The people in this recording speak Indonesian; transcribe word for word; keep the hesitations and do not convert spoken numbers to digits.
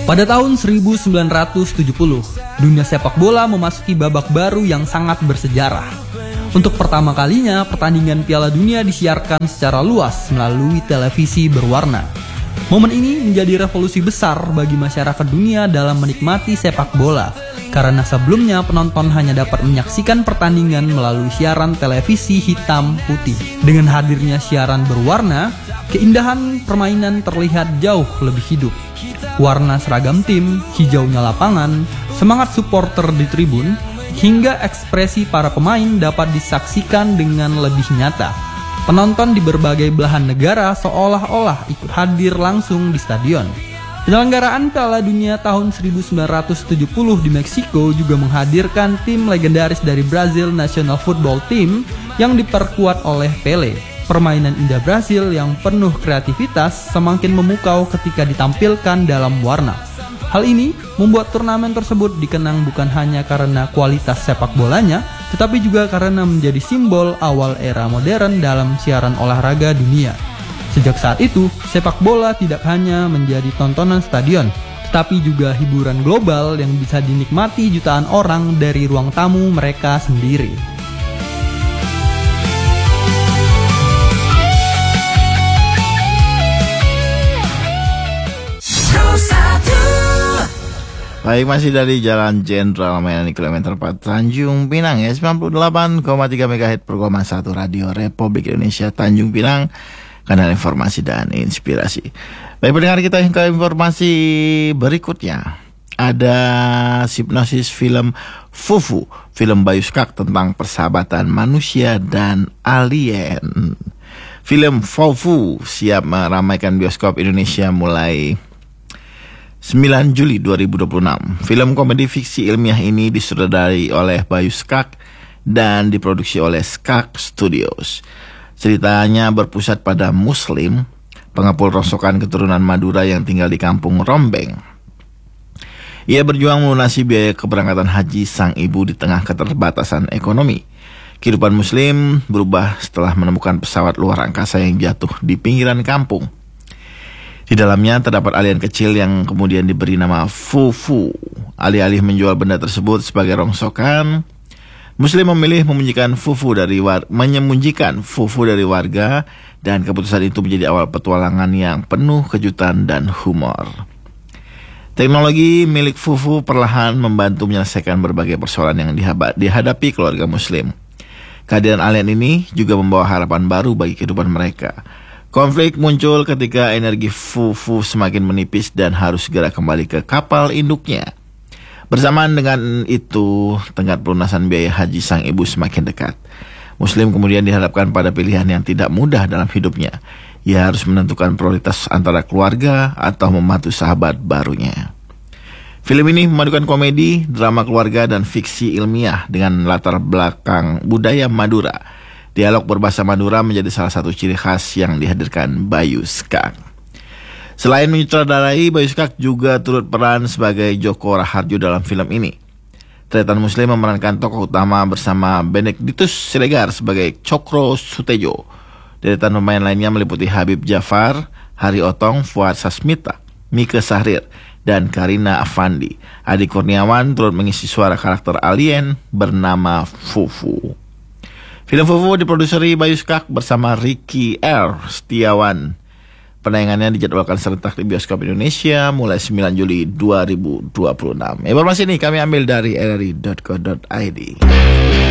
Pada tahun seribu sembilan ratus tujuh puluh, dunia sepak bola memasuki babak baru yang sangat bersejarah. Untuk pertama kalinya, pertandingan Piala Dunia disiarkan secara luas melalui televisi berwarna. Momen ini menjadi revolusi besar bagi masyarakat dunia dalam menikmati sepak bola, karena sebelumnya penonton hanya dapat menyaksikan pertandingan melalui siaran televisi hitam putih. Dengan hadirnya siaran berwarna, keindahan permainan terlihat jauh lebih hidup. Warna seragam tim, hijaunya lapangan, semangat supporter di tribun, hingga ekspresi para pemain dapat disaksikan dengan lebih nyata. Penonton di berbagai belahan negara seolah-olah ikut hadir langsung di stadion. Penyelenggaraan Piala Dunia tahun seribu sembilan ratus tujuh puluh di Meksiko juga menghadirkan tim legendaris dari Brazil National Football Team yang diperkuat oleh Pele. Permainan indah Brasil yang penuh kreativitas semakin memukau ketika ditampilkan dalam warna. Hal ini membuat turnamen tersebut dikenang bukan hanya karena kualitas sepak bolanya, tetapi juga karena menjadi simbol awal era modern dalam siaran olahraga dunia. Sejak saat itu, sepak bola tidak hanya menjadi tontonan stadion, tetapi juga hiburan global yang bisa dinikmati jutaan orang dari ruang tamu mereka sendiri. Baik, masih dari Jalan Jenderal Mayani kilometer empat Tanjung Pinang ya, sembilan puluh delapan koma tiga megahertz per koma satu Radio Republik Indonesia Tanjung Pinang, kanal informasi dan inspirasi. Baik pendengar, kita ke informasi berikutnya. Ada sinopsis film Fufu, film Bayu Skak tentang persahabatan manusia dan alien. Film Fufu siap meramaikan bioskop Indonesia mulai sembilan Juli dua ribu dua puluh enam. Film komedi fiksi ilmiah ini disutradarai oleh Bayu Skak dan diproduksi oleh Skak Studios. Ceritanya berpusat pada Muslim, pengepul rongsokan keturunan Madura yang tinggal di kampung Rombeng. Ia berjuang melunasi biaya keberangkatan haji sang ibu di tengah keterbatasan ekonomi. Kehidupan Muslim berubah setelah menemukan pesawat luar angkasa yang jatuh di pinggiran kampung. Di dalamnya terdapat alien kecil yang kemudian diberi nama Fufu. Alih-alih menjual benda tersebut sebagai rongsokan, Muslim memilih memunyikan Fufu dari war- menyembunyikan Fufu dari warga, dan keputusan itu menjadi awal petualangan yang penuh kejutan dan humor. Teknologi milik Fufu perlahan membantu menyelesaikan berbagai persoalan yang dihaba- dihadapi keluarga Muslim. Kehadiran alien ini juga membawa harapan baru bagi kehidupan mereka. Konflik muncul ketika energi Fufu semakin menipis dan harus segera kembali ke kapal induknya. Bersamaan dengan itu, tenggat pelunasan biaya haji sang ibu semakin dekat. Muslim kemudian dihadapkan pada pilihan yang tidak mudah dalam hidupnya. Ia harus menentukan prioritas antara keluarga atau membantu sahabat barunya. Film ini memadukan komedi, drama keluarga, dan fiksi ilmiah dengan latar belakang budaya Madura. Dialog berbahasa Madura menjadi salah satu ciri khas yang dihadirkan Bayu Skak. Selain menyutradarai, Bayu Skak juga turut peran sebagai Joko Raharjo dalam film ini. Tretan Muslim memerankan tokoh utama bersama Benedictus Siregar sebagai Cokro Sutejo. Deretan pemain lainnya meliputi Habib Jafar, Hari Otong, Fuad Sasmita, Mike Sahrir, dan Karina Afandi. Adi Kurniawan turut mengisi suara karakter alien bernama Fufu. Film Fufu diproduseri Bayu Skak bersama Ricky R. Setiawan. Penayangannya dijadwalkan serentak di bioskop Indonesia mulai sembilan Juli dua ribu dua puluh enam. Informasi ini kami ambil dari r r i dot co dot i d.